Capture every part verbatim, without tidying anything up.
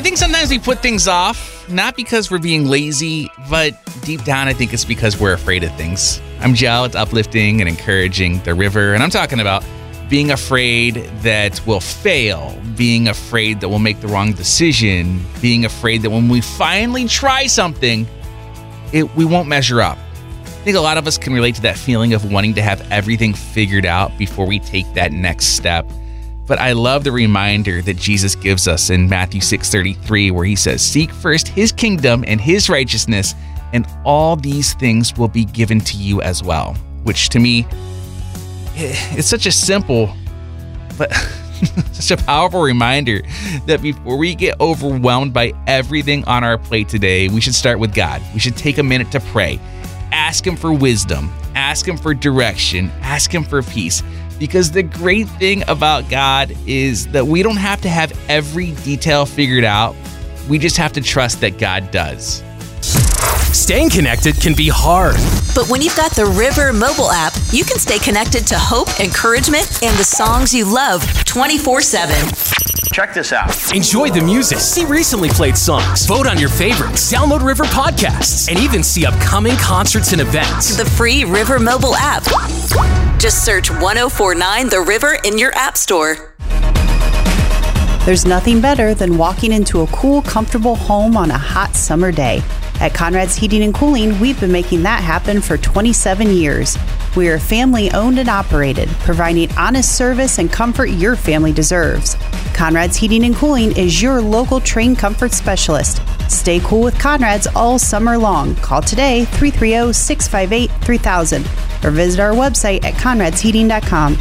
think sometimes we put things off, not because we're being lazy, but deep down, I think it's because we're afraid of things. I'm Joe. It's uplifting and encouraging the river, and I'm talking about being afraid that we'll fail, being afraid that we'll make the wrong decision, being afraid that when we finally try something, it we won't measure up. I think a lot of us can relate to that feeling of wanting to have everything figured out before we take that next step. But I love the reminder that Jesus gives us in Matthew six thirty-three, where he says, "Seek first his kingdom and his righteousness, and all these things will be given to you as well." Which to me, it's such a simple, but such a powerful reminder that before we get overwhelmed by everything on our plate today, we should start with God. We should take a minute to pray. Ask him for wisdom. Ask him for direction. Ask him for peace. Because the great thing about God is that we don't have to have every detail figured out. We just have to trust that God does. Staying connected can be hard. But when you've got the River mobile app, you can stay connected to hope, encouragement, and the songs you love twenty-four seven. Check this out. Enjoy the music, see recently played songs, vote on your favorites, download River podcasts, and even see upcoming concerts and events. The free River mobile app. Just search one oh four nine The River in your app store. There's nothing better than walking into a cool, comfortable home on a hot summer day. At Conrad's Heating and Cooling, we've been making that happen for twenty-seven years. We are family owned and operated, providing honest service and comfort your family deserves. Conrad's Heating and Cooling is your local trained comfort specialist. Stay cool with Conrad's all summer long. Call today, three three zero, six five eight, three thousand, or visit our website at conrads heating dot com.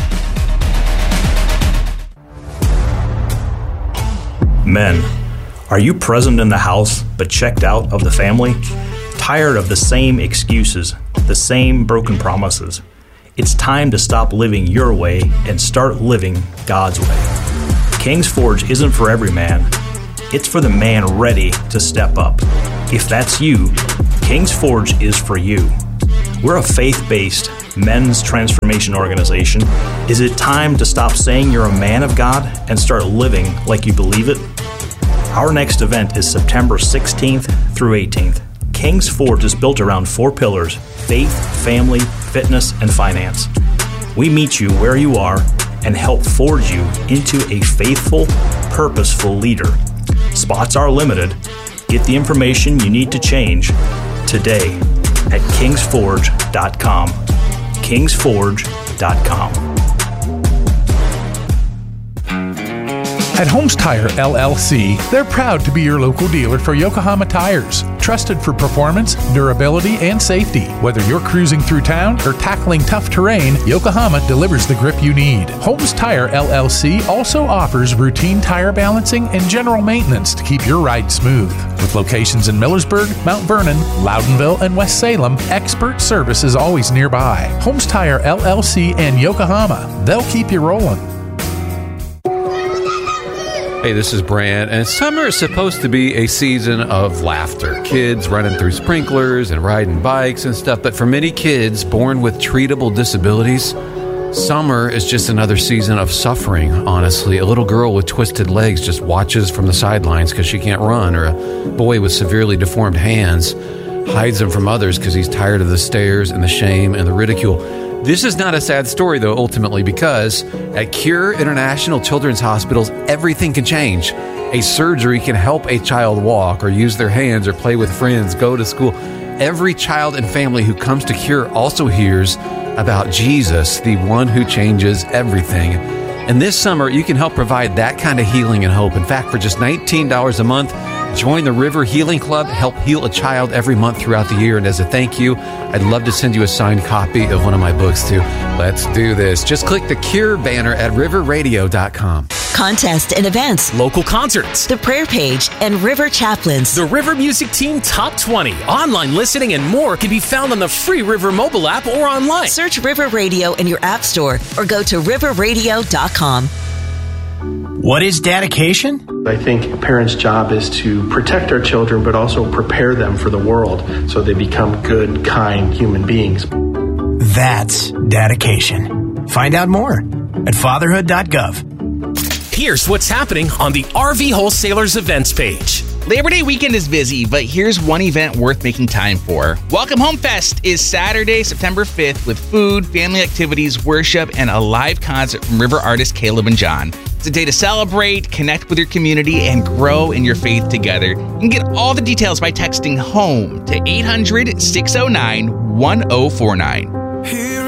Men, are you present in the house but checked out of the family? Tired of the same excuses, the same broken promises? It's time to stop living your way and start living God's way. King's Forge isn't for every man. It's for the man ready to step up. If that's you, King's Forge is for you. We're a faith-based men's transformation organization. Is it time to stop saying you're a man of God and start living like you believe it? Our next event is September sixteenth through eighteenth. King's Forge is built around four pillars: faith, family, fitness, and finance. We meet you where you are and help forge you into a faithful, purposeful leader. Spots are limited. Get the information you need to change today at kings forge dot com. kings forge dot com. At Holmes Tire L L C, they're proud to be your local dealer for Yokohama tires. Trusted for performance, durability, and safety. Whether you're cruising through town or tackling tough terrain, Yokohama delivers the grip you need. Holmes Tire L L C also offers routine tire balancing and general maintenance to keep your ride smooth. With locations in Millersburg, Mount Vernon, Loudonville, and West Salem, expert service is always nearby. Holmes Tire L L C and Yokohama. They'll keep you rolling. Hey, this is Brand, and summer is supposed to be a season of laughter. Kids running through sprinklers and riding bikes and stuff, but for many kids born with treatable disabilities, summer is just another season of suffering, honestly. A little girl with twisted legs just watches from the sidelines because she can't run, or a boy with severely deformed hands hides them from others because he's tired of the stares and the shame and the ridicule. This is not a sad story, though, ultimately, because at Cure International Children's Hospitals, everything can change. A surgery can help a child walk or use their hands or play with friends, go to school. Every child and family who comes to Cure also hears about Jesus, the one who changes everything. And this summer, you can help provide that kind of healing and hope. In fact, for just nineteen dollars a month, join the River Healing Club, help heal a child every month throughout the year. And as a thank you, I'd love to send you a signed copy of one of my books, too. Let's do this. Just click the Cure banner at river radio dot com. Contest and events, local concerts, the prayer page, and River Chaplains. The River Music Team Top twenty, online listening, and more can be found on the free River mobile app or online. Search River Radio in your app store or go to river radio dot com. What is dedication? I think a parent's job is to protect our children, but also prepare them for the world so they become good, kind human beings. That's dedication. Find out more at fatherhood dot gov. Here's what's happening on the R V Wholesalers events page. Labor Day weekend is busy, but here's one event worth making time for. Welcome Home Fest is Saturday, September fifth, with food, family activities, worship, and a live concert from river artists Caleb and John. It's a day to celebrate, connect with your community, and grow in your faith together. You can get all the details by texting HOME to eight hundred, six oh nine, one oh four nine. Here